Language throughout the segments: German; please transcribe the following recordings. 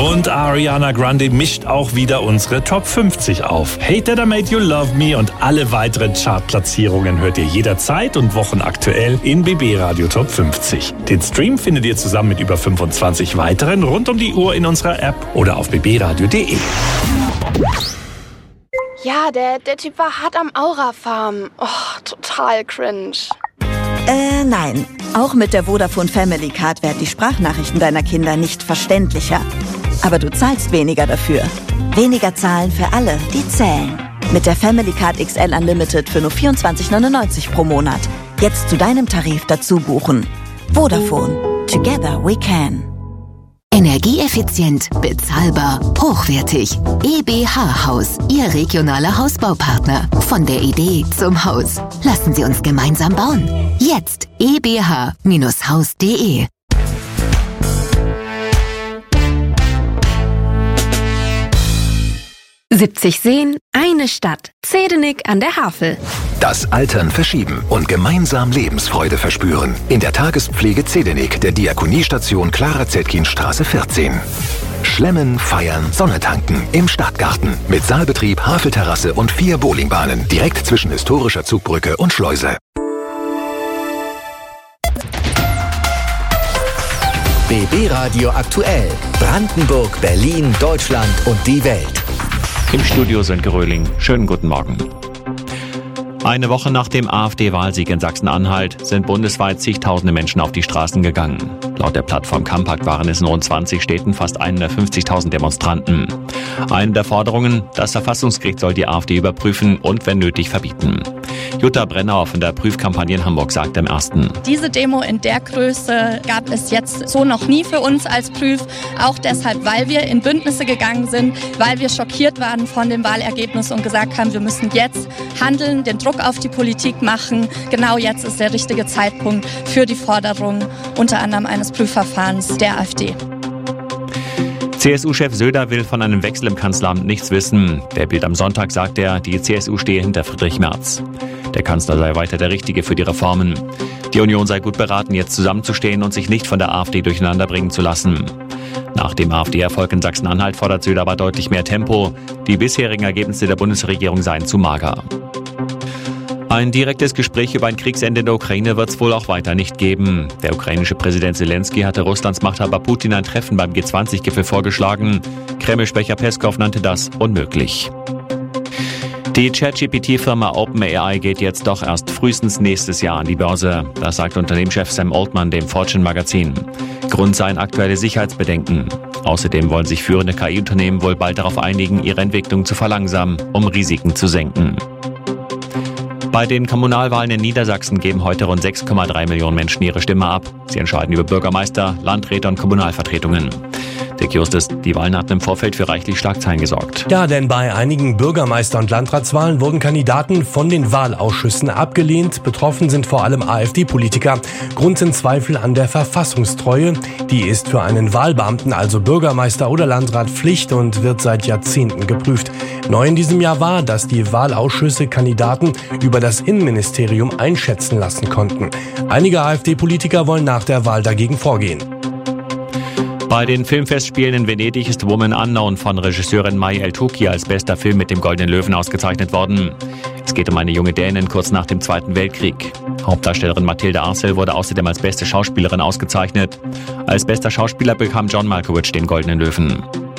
Und Ariana Grande mischt auch wieder unsere Top 50 auf. Hate That I Made You Love Me und alle weiteren Chartplatzierungen hört ihr jederzeit und wochenaktuell in BB Radio Top 50. Den Stream findet ihr zusammen mit über 25 weiteren rund um die Uhr in unserer App oder auf bbradio.de. Ja, der Typ war hart am Aura-Farm. Oh, total cringe. Nein. Auch mit der Vodafone Family Card werden die Sprachnachrichten deiner Kinder nicht verständlicher. Aber du zahlst weniger dafür. Weniger zahlen für alle, die zählen. Mit der Family Card XL Unlimited für nur 24,99 pro Monat. Jetzt zu deinem Tarif dazu buchen. Vodafone. Together we can. Energieeffizient, bezahlbar, hochwertig. EBH Haus, Ihr regionaler Hausbaupartner. Von der Idee zum Haus. Lassen Sie uns gemeinsam bauen. Jetzt ebh-haus.de. 70 Seen, eine Stadt. Zehdenick an der Havel. Das Altern verschieben und gemeinsam Lebensfreude verspüren. In der Tagespflege Zehdenick der Diakoniestation Clara-Zetkin-Straße 14. Schlemmen, feiern, Sonne tanken im Stadtgarten. Mit Saalbetrieb, Havelterrasse und 4 Bowlingbahnen. Direkt zwischen historischer Zugbrücke und Schleuse. BB Radio aktuell. Brandenburg, Berlin, Deutschland und die Welt. Im Studio Sönke Röhling. Schönen guten Morgen. Eine Woche nach dem AfD-Wahlsieg in Sachsen-Anhalt sind bundesweit zigtausende Menschen auf die Straßen gegangen. Laut der Plattform Compact waren es in rund 20 Städten fast 150.000 Demonstranten. Eine der Forderungen, das Verfassungsgericht soll die AfD überprüfen und wenn nötig verbieten. Jutta Brennauer von der Prüfkampagne in Hamburg sagt im Ersten: Diese Demo in der Größe gab es jetzt so noch nie für uns als Prüf. Auch deshalb, weil wir in Bündnisse gegangen sind, weil wir schockiert waren von dem Wahlergebnis und gesagt haben, wir müssen jetzt handeln, den Druck auf die Politik machen. Genau jetzt ist der richtige Zeitpunkt für die Forderung unter anderem eines Prüfverfahrens der AfD. CSU-Chef Söder will von einem Wechsel im Kanzleramt nichts wissen. Der Bild am Sonntag sagt er, die CSU stehe hinter Friedrich Merz. Der Kanzler sei weiter der Richtige für die Reformen. Die Union sei gut beraten, jetzt zusammenzustehen und sich nicht von der AfD durcheinanderbringen zu lassen. Nach dem AfD-Erfolg in Sachsen-Anhalt fordert Söder aber deutlich mehr Tempo. Die bisherigen Ergebnisse der Bundesregierung seien zu mager. Ein direktes Gespräch über ein Kriegsende in der Ukraine wird es wohl auch weiter nicht geben. Der ukrainische Präsident Zelensky hatte Russlands Machthaber Putin ein Treffen beim G20-Gipfel vorgeschlagen. Kreml-Sprecher Peskov nannte das unmöglich. Die ChatGPT-Firma OpenAI geht jetzt doch erst frühestens nächstes Jahr an die Börse. Das sagt Unternehmenschef Sam Altman dem Fortune-Magazin. Grund seien aktuelle Sicherheitsbedenken. Außerdem wollen sich führende KI-Unternehmen wohl bald darauf einigen, ihre Entwicklung zu verlangsamen, um Risiken zu senken. Bei den Kommunalwahlen in Niedersachsen geben heute rund 6,3 Millionen Menschen ihre Stimme ab. Sie entscheiden über Bürgermeister, Landräte und Kommunalvertretungen. Dick Justus, die Wahlen hatten im Vorfeld für reichlich Schlagzeilen gesorgt. Ja, denn bei einigen Bürgermeister- und Landratswahlen wurden Kandidaten von den Wahlausschüssen abgelehnt. Betroffen sind vor allem AfD-Politiker. Grund sind Zweifel an der Verfassungstreue. Die ist für einen Wahlbeamten, also Bürgermeister oder Landrat, Pflicht und wird seit Jahrzehnten geprüft. Neu in diesem Jahr war, dass die Wahlausschüsse Kandidaten über das Innenministerium einschätzen lassen konnten. Einige AfD-Politiker wollen nach der Wahl dagegen vorgehen. Bei den Filmfestspielen in Venedig ist Woman Unknown von Regisseurin Mai El-Touki als bester Film mit dem Goldenen Löwen ausgezeichnet worden. Es geht um eine junge Dänin kurz nach dem Zweiten Weltkrieg. Hauptdarstellerin Mathilde Arcel wurde außerdem als beste Schauspielerin ausgezeichnet. Als bester Schauspieler bekam John Malkovich den Goldenen Löwen.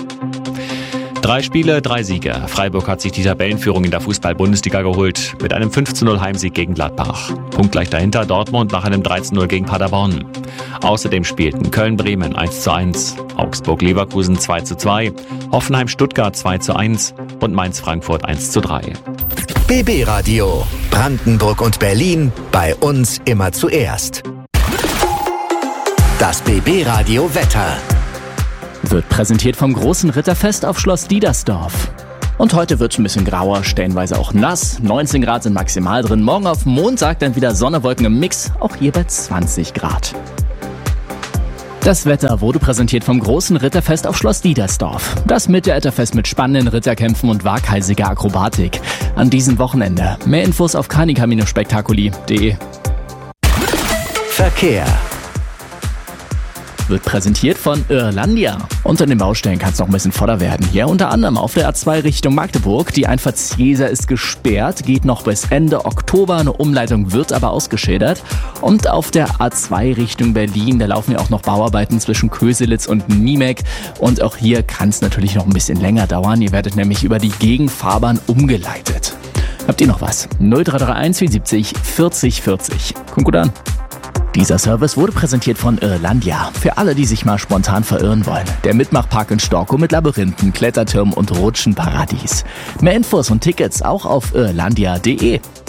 3 Spiele, 3 Siege. Freiburg hat sich die Tabellenführung in der Fußball-Bundesliga geholt mit einem 5:0 Heimsieg gegen Gladbach. Punktgleich dahinter Dortmund nach einem 3:0 gegen Paderborn. Außerdem spielten Köln-Bremen 1:1, Augsburg-Leverkusen 2:2, Hoffenheim-Stuttgart 2:1 und Mainz-Frankfurt 1:3. BB Radio. Brandenburg und Berlin. Bei uns immer zuerst. Das BB Radio Wetter. Wird präsentiert vom großen Ritterfest auf Schloss Diedersdorf. Und heute wird es ein bisschen grauer, stellenweise auch nass. 19 Grad sind maximal drin. Morgen auf Montag dann wieder Sonne, Wolken im Mix, auch hier bei 20 Grad. Das Wetter wurde präsentiert vom großen Ritterfest auf Schloss Diedersdorf. Das Mittelalterfest mit spannenden Ritterkämpfen und waghalsiger Akrobatik. An diesem Wochenende. Mehr Infos auf canica-spektakuli.de. Verkehr. wird präsentiert von Irlandia. Und an den Baustellen kann es noch ein bisschen voller werden. Hier unter anderem auf der A2 Richtung Magdeburg. Die Einfahrt Zieser ist gesperrt, geht noch bis Ende Oktober. Eine Umleitung wird aber ausgeschildert. Und auf der A2 Richtung Berlin, da laufen ja auch noch Bauarbeiten zwischen Köselitz und Niemek. Und auch hier kann es natürlich noch ein bisschen länger dauern. Ihr werdet nämlich über die Gegenfahrbahn umgeleitet. Habt ihr noch was? 0331 70 40 40. Kommt gut an. Dieser Service wurde präsentiert von Irlandia. Für alle, die sich mal spontan verirren wollen. Der Mitmachpark in Storkow mit Labyrinthen, Klettertürmen und Rutschenparadies. Mehr Infos und Tickets auch auf irlandia.de.